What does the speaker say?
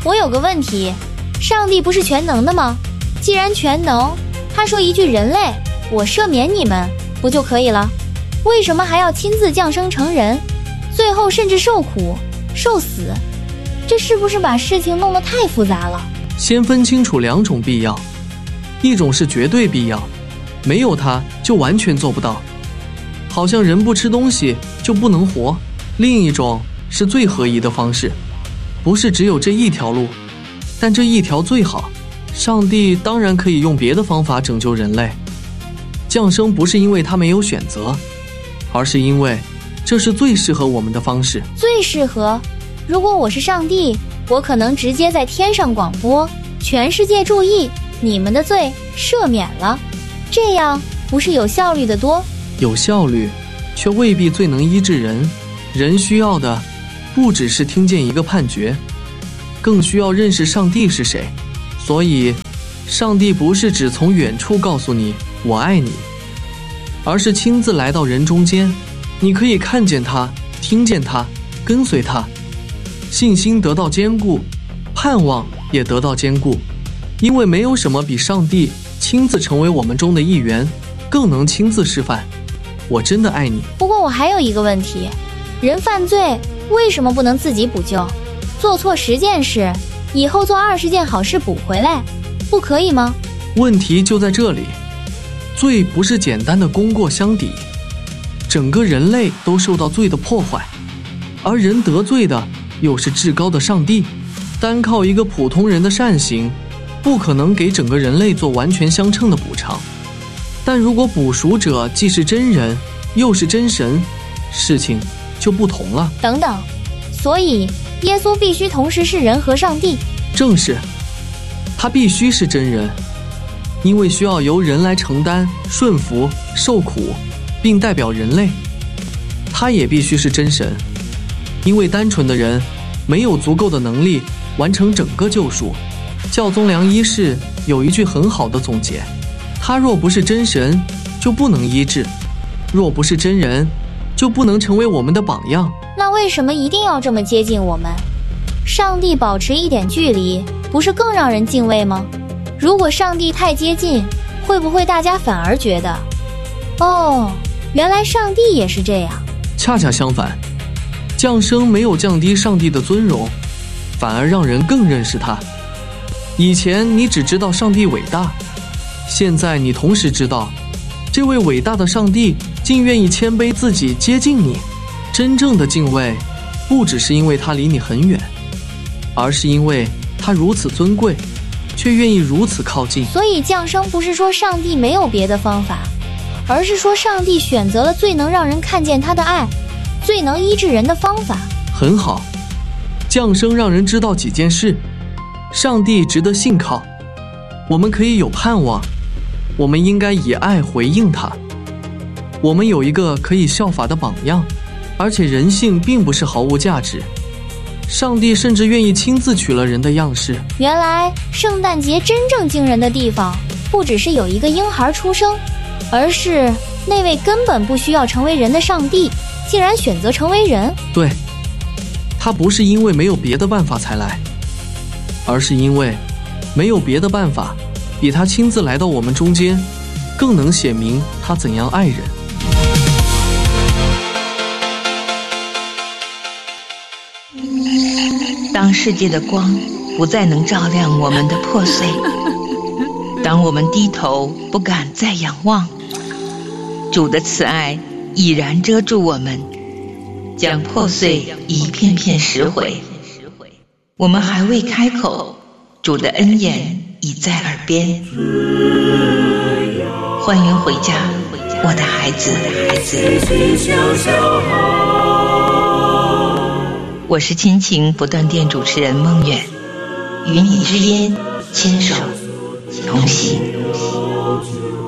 我有个问题，上帝不是全能的吗？既然全能，他说一句人类，我赦免你们，不就可以了？为什么还要亲自降生成人，最后甚至受苦、受死？这是不是把事情弄得太复杂了？ 先分清楚两种必要，一种是绝对必要，没有它就完全做不到，好像人不吃东西就不能活；另一种是最合宜的方式，不是只有这一条路，但这一条最好。上帝当然可以用别的方法拯救人类，降生不是因为他没有选择，而是因为这是最适合我们的方式。 最适合？如果我是上帝，我可能直接在天上广播，全世界注意，你们的罪赦免了，这样不是有效率的多？ 有效率，却未必最能医治人。人需要的不只是听见一个判决，更需要认识上帝是谁。所以上帝不是只从远处告诉你我爱你，而是亲自来到人中间，你可以看见他，听见他，跟随他，信心得到坚固，盼望也得到坚固。因为没有什么比上帝亲自成为我们中的一员更能亲自示范我真的爱你。 不过我还有一个问题，人犯罪为什么不能自己补救？做错10件事，以后做20件好事补回来，不可以吗？ 问题就在这里，罪不是简单的功过相抵，整个人类都受到罪的破坏，而人得罪的又是至高的上帝。单靠一个普通人的善行，不可能给整个人类做完全相称的补偿。但如果补赎者既是真人，又是真神，事情就不同了。 等等，所以耶稣必须同时是人和上帝？ 正是，他必须是真人，因为需要由人来承担、顺服、受苦，并代表人类。他也必须是真神，因为单纯的人没有足够的能力完成整个救赎。教宗良一世有一句很好的总结，他若不是真神，就不能医治；若不是真人，就不能成为我们的榜样。 那为什么一定要这么接近我们？上帝保持一点距离，不是更让人敬畏吗？如果上帝太接近，会不会大家反而觉得，哦，原来上帝也是这样？ 恰恰相反，降生没有降低上帝的尊荣，反而让人更认识他。以前你只知道上帝伟大，现在你同时知道，这位伟大的上帝竟愿意谦卑自己接近你。真正的敬畏，不只是因为他离你很远，而是因为他如此尊贵，却愿意如此靠近。 所以降生不是说上帝没有别的方法，而是说上帝选择了最能让人看见他的爱，最能医治人的方法。 很好，降生让人知道几件事：上帝值得信靠，我们可以有盼望，我们应该以爱回应他，我们有一个可以效法的榜样，而且人性并不是毫无价值。上帝甚至愿意亲自取了人的样式。 原来圣诞节真正惊人的地方，不只是有一个婴孩出生，而是那位根本不需要成为人的上帝，竟然选择成为人。 对，他不是因为没有别的办法才来，而是因为没有别的办法比他亲自来到我们中间更能显明他怎样爱人。 当世界的光不再能照亮我们的破碎，当我们低头不敢再仰望，主的慈爱已然遮住我们，将破碎一片片拾回。我们还未开口，主的恩言已在耳边。欢迎回家，我的孩子。我是亲情不断电主持人孟远，与你之间牵手同行。